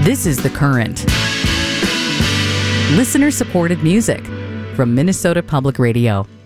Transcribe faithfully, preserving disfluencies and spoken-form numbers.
This is The Current. Listener-supported music from Minnesota Public Radio.